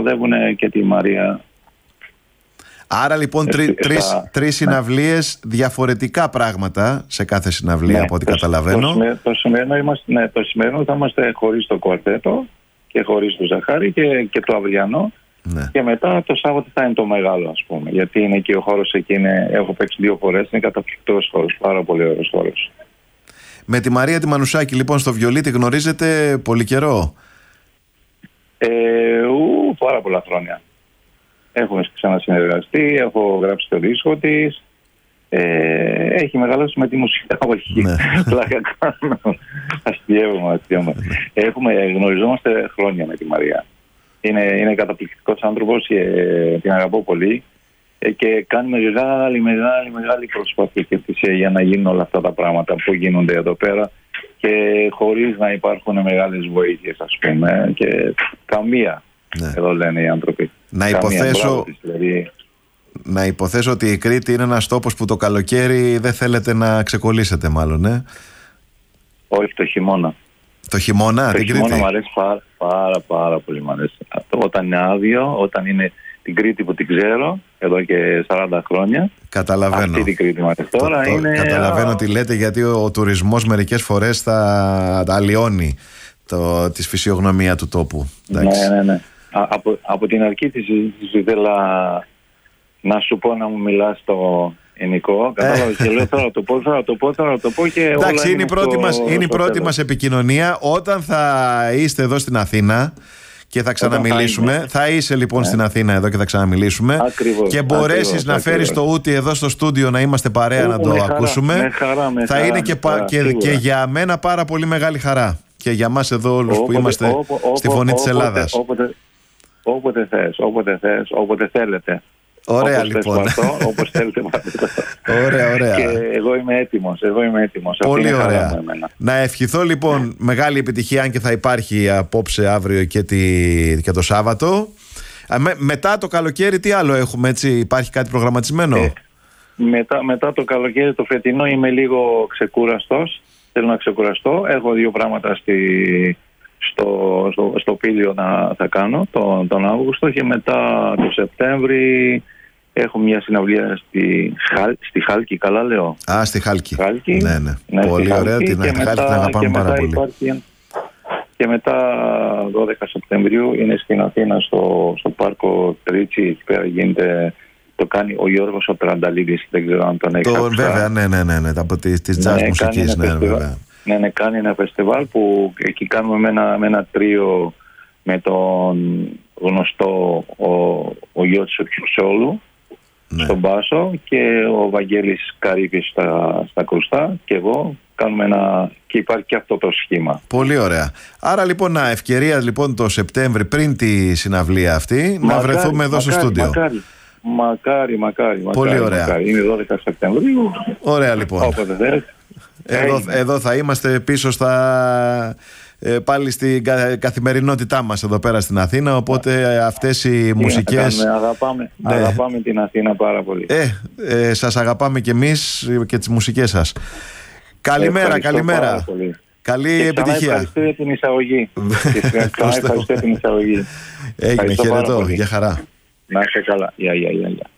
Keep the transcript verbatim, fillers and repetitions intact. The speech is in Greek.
συνοδεύουν και τη Μαρία. Άρα λοιπόν τρει, τρεις, στα... τρεις συναυλίες, ναι. διαφορετικά πράγματα σε κάθε συναυλία, ναι, από ό,τι το, καταλαβαίνω. Το, το, σημερινό είμαστε, ναι, το σημερινό θα είμαστε χωρίς το κουαρτέτο και χωρίς το Ζαχάρη και, και το αυριανό. Ναι. Και μετά το Σάββατο θα είναι το μεγάλο, ας πούμε. Γιατί είναι και ο χώρος εκεί, είναι, έχω παίξει δύο φορές, είναι καταπληκτικός χώρος, πάρα πολύ ωραίος χώρος. Με τη Μαρία τη Μανουσάκη λοιπόν στο βιολί τη γνωρίζετε πολύ καιρό? Ε, ου, πάρα πολλά χρόνια. Έχουμε ξανασυνεργαστεί, έχω γράψει το δίσκο της. Ε, έχει μεγαλώσει με τη μουσική. Όχι, ναι. Πλάκα κάνω. Αστιεύομαι, αστιεύομαι. Έχουμε, γνωριζόμαστε χρόνια με τη Μαρία. Είναι, είναι καταπληκτικός άνθρωπος και την αγαπώ πολύ. Ε, και κάνει μεγάλη, μεγάλη, μεγάλη προσπάθεια και θυσία για να γίνουν όλα αυτά τα πράγματα που γίνονται εδώ πέρα και χωρίς να υπάρχουν μεγάλες βοήθειες, ας πούμε. Και καμία, ναι. Εδώ λένε οι άνθρωποι. Να υποθέσω, δηλαδή. να υποθέσω ότι η Κρήτη είναι ένας τόπος που το καλοκαίρι δεν θέλετε να ξεκολλήσετε, μάλλον, ε? Όχι, το χειμώνα. Το χειμώνα, το την χειμώνα Κρήτη. μου αρέσει πάρα, πάρα, πάρα πολύ. Μ' αρέσει. Όταν είναι άδειο, όταν είναι την Κρήτη που την ξέρω εδώ και σαράντα χρόνια. Καταλαβαίνω. Αυτή την Κρήτη μου αρέσει. Τώρα το, το, είναι... Καταλαβαίνω τι λέτε, γιατί ο, ο τουρισμός μερικές φορές θα αλλοιώνει το, τη φυσιογνωμία του τόπου. Εντάξει. Ναι, ναι, ναι. Α, από, από την αρχή της συζήτησης ήθελα να σου πω να μου μιλάς στο ελληνικό. Κατάλαβες και λέω τώρα το πω, τώρα το πω, τώρα το πω και εντάξει, είναι η πρώτη, στο, μας, είναι η πρώτη μας επικοινωνία. Όταν θα είστε εδώ στην Αθήνα και θα ξαναμιλήσουμε, θα, θα είσαι λοιπόν ναι. στην Αθήνα εδώ και θα ξαναμιλήσουμε. Ακριβώς, και μπορέσεις να φέρεις το ούτι εδώ στο στούντιο να είμαστε παρέα, Ού, να το χαρά, ακούσουμε. Με χαρά, με θα χαρά, είναι και, χαρά, και, και για μένα πάρα πολύ μεγάλη χαρά. Και για μας εδώ όλους που είμαστε όποτε, στη Φωνή όποτε, της Ελλάδας. Όποτε, όποτε θες, όποτε θες, όποτε θέλετε. Ωραία, όπως λοιπόν. Βαρτώ, όπως θέλετε. Ωραία, ωραία. Και εγώ είμαι έτοιμος, εγώ είμαι έτοιμος. Πολύ ωραία. Να ευχηθώ λοιπόν μεγάλη επιτυχία, αν και θα υπάρχει απόψε, αύριο και, τη, και το Σάββατο. Με, μετά το καλοκαίρι τι άλλο έχουμε, έτσι, υπάρχει κάτι προγραμματισμένο? Ε, μετά, μετά το καλοκαίρι το φετινό είμαι λίγο ξεκούραστος. Θέλω να ξεκουραστώ. Έχω δύο πράγματα στη, στο, στο, στο Πήλιο να θα κάνω τον, τον Αύγουστο και μετά το Σεπτέμβρη έχω μια συναυλία στη, Χάλ, στη Χάλκη, καλά λέω? Α, στη Χάλκη. Χάλκη. Ναι, ναι. Ναι, πολύ ωραία, την Χάλκη την αγαπάμε πάρα πολύ. Υπάρχει, και μετά δώδεκα Σεπτεμβρίου είναι στην Αθήνα στο, στο πάρκο Τρίτσι, εκεί πέρα γίνεται... Το κάνει ο Γιώργος ο Τρανταλίδης, δεν ξέρω αν τον έχει ακούσει. Βέβαια, ναι, ναι, ναι, ναι, από τις, τις jazz ναι, μουσικής, ναι, βέβαια. Ναι, ναι, κάνει ένα φεστιβάλ που εκεί κάνουμε με ένα, με ένα τρίο με τον γνωστό ο, ο Γιώργος Ξιόλου, ναι. στον μπάσο και ο Βαγγέλης Καρύβης στα, στα κρουστά και εγώ. Κάνουμε ένα... και υπάρχει και αυτό το σχήμα. Πολύ ωραία. Άρα λοιπόν, ευκαιρία λοιπόν το Σεπτέμβρη πριν τη συναυλία αυτή, μακάρι, να βρεθούμε εδώ μακάρι, στο στούντιο. Μακάρι. Μακάρι, μακάρι, Πολύ μακάρι, ωραία. Μακάρι. Είναι δώδεκα Σεπτεμβρίου. Ωραία λοιπόν. Όποτε θες. Εδώ, εδώ θα είμαστε πίσω στα, ε, πάλι στην κα, καθημερινότητά μας εδώ πέρα στην Αθήνα. Οπότε αυτές οι μουσικές... Αγαπάμε, ναι. αγαπάμε την Αθήνα πάρα πολύ. Ε, ε, σας αγαπάμε και εμείς και τις μουσικές σας. Καλημέρα, καλημέρα. Καλή και επιτυχία. Ευχαριστώ για την εισαγωγή. Ευχαριστώ για την εισαγωγή. Έγινε, χαιρετώ, για χαρά. Να είστε καλά. Γεια, γεια, γεια.